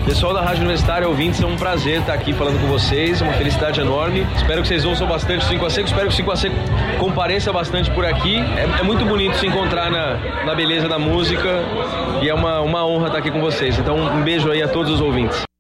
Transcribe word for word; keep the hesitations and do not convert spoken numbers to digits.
Pessoal da Rádio Universitária, ouvintes, é um prazer estar aqui falando com vocês, é uma felicidade enorme. Espero que vocês ouçam bastante o cinco a seco, espero que o cinco a seco compareça bastante por aqui. É, é muito bonito se encontrar na, na beleza da música e é uma, uma honra estar aqui com vocês. Então, um beijo aí a todos os ouvintes.